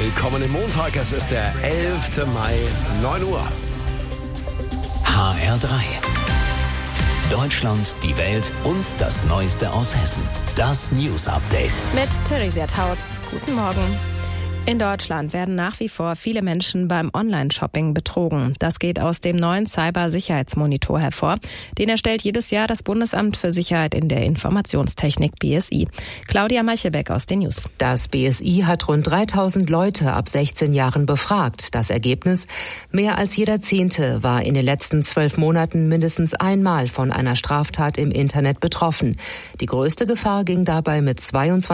Willkommen im Montag, es ist der 11. Mai, 9 Uhr. HR3. Deutschland, die Welt und das Neueste aus Hessen. Das News Update. Mit Theresia Tautz. Guten Morgen. In Deutschland werden nach wie vor viele Menschen beim Online-Shopping betrogen. Das geht aus dem neuen Cybersicherheitsmonitor hervor. Den erstellt jedes Jahr das Bundesamt für Sicherheit in der Informationstechnik BSI. Claudia Malchebeck aus den News. Das BSI hat rund 3000 Leute ab 16 Jahren befragt. Das Ergebnis: mehr als jeder Zehnte war in den letzten 12 Monaten mindestens einmal von einer Straftat im Internet betroffen. Die größte Gefahr ging dabei mit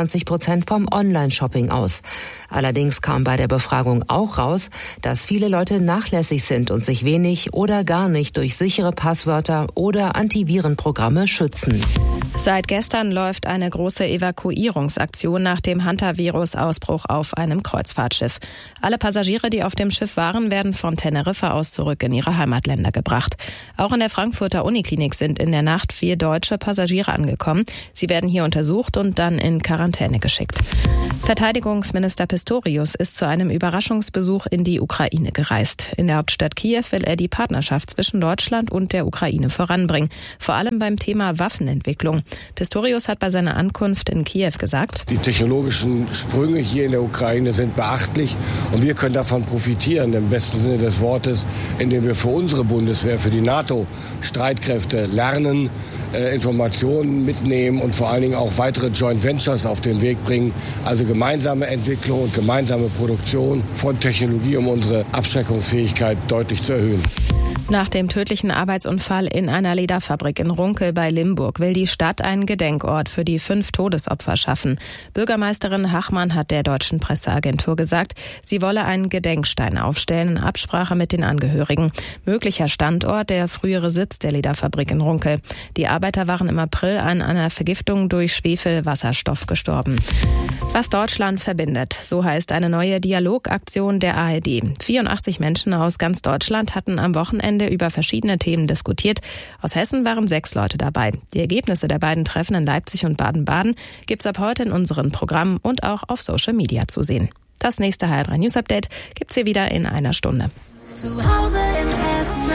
22% vom Online-Shopping aus. Allerdings kam bei der Befragung auch raus, dass viele Leute nachlässig sind und sich wenig oder gar nicht durch sichere Passwörter oder Antivirenprogramme schützen. Seit gestern läuft eine große Evakuierungsaktion nach dem Hantavirus-Ausbruch auf einem Kreuzfahrtschiff. Alle Passagiere, die auf dem Schiff waren, werden von Teneriffa aus zurück in ihre Heimatländer gebracht. Auch in der Frankfurter Uniklinik sind in der Nacht 4 deutsche Passagiere angekommen. Sie werden hier untersucht und dann in Quarantäne geschickt. Verteidigungsminister Pistorius ist zu einem Überraschungsbesuch in die Ukraine gereist. In der Hauptstadt Kiew will er die Partnerschaft zwischen Deutschland und der Ukraine voranbringen, vor allem beim Thema Waffenentwicklung. Pistorius hat bei seiner Ankunft in Kiew gesagt: Die technologischen Sprünge hier in der Ukraine sind beachtlich und wir können davon profitieren, im besten Sinne des Wortes, indem wir für unsere Bundeswehr, für die NATO-Streitkräfte lernen, Informationen mitnehmen und vor allen Dingen auch weitere Joint Ventures auf den Weg bringen, also gemeinsame Entwicklung und gemeinsame Produktion von Technologie, um unsere Abschreckungsfähigkeit deutlich zu erhöhen. Nach dem tödlichen Arbeitsunfall in einer Lederfabrik in Runkel bei Limburg will die Stadt einen Gedenkort für die 5 Todesopfer schaffen. Bürgermeisterin Hachmann hat der Deutschen Presseagentur gesagt, sie wolle einen Gedenkstein aufstellen in Absprache mit den Angehörigen. Möglicher Standort der frühere Sitz der Lederfabrik in Runkel. Die Arbeiter waren im April an einer Vergiftung durch Schwefelwasserstoff gestorben. Was Deutschland verbindet, so heißt eine neue Dialogaktion der ARD. 84 Menschen aus ganz Deutschland hatten am Wochenende über verschiedene Themen diskutiert. Aus Hessen waren 6 Leute dabei. Die Ergebnisse der beiden Treffen in Leipzig und Baden-Baden gibt's ab heute in unseren Programmen und auch auf Social Media zu sehen. Das nächste HR3 News Update gibt's hier wieder in einer Stunde. Zu Hause in Hessen.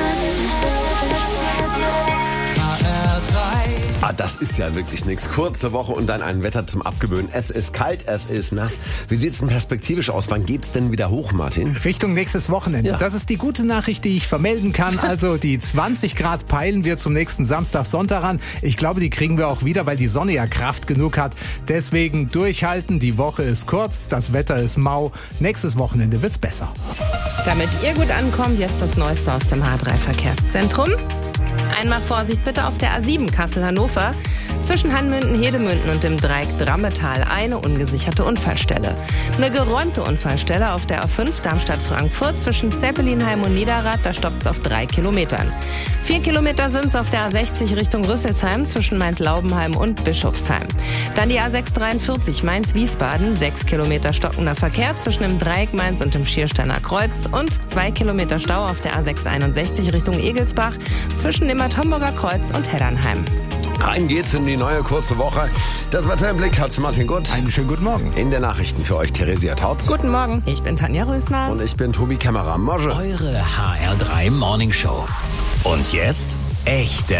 Das ist ja wirklich nichts. Kurze Woche und dann ein Wetter zum Abgewöhnen. Es ist kalt, es ist nass. Wie sieht's denn perspektivisch aus? Wann geht's denn wieder hoch, Martin? Richtung nächstes Wochenende. Ja. Das ist die gute Nachricht, die ich vermelden kann. Also die 20 Grad peilen wir zum nächsten Samstag, Sonntag an. Ich glaube, die kriegen wir auch wieder, weil die Sonne ja Kraft genug hat. Deswegen durchhalten. Die Woche ist kurz, das Wetter ist mau. Nächstes Wochenende wird's besser. Damit ihr gut ankommt, jetzt das Neueste aus dem H3-Verkehrszentrum. Einmal Vorsicht bitte auf der A7 Kassel-Hannover. Zwischen Hanmünden, Hedemünden und dem Dreieck Drammetal eine ungesicherte Unfallstelle. Eine geräumte Unfallstelle auf der A5 Darmstadt-Frankfurt zwischen Zeppelinheim und Niederrad, da stoppt es auf 3 Kilometern. 4 Kilometer sind es auf der A60 Richtung Rüsselsheim zwischen Mainz-Laubenheim und Bischofsheim. Dann die A643 Mainz-Wiesbaden, 6 Kilometer stockender Verkehr zwischen dem Dreieck Mainz und dem Schiersteiner Kreuz und 2 Kilometer Stau auf der A661 Richtung Egelsbach zwischen dem Bad Homburger Kreuz und Heddernheim. Rein geht's in die neue kurze Woche. Das Wetter im Blick hat Martin Gutt. Einen schönen guten Morgen. In der Nachrichten für euch Theresia Tautz. Guten Morgen. Ich bin Tanja Rösner. Und ich bin Tobi Kämmerer. Morgen. Eure HR3 Morning Show. Und jetzt echte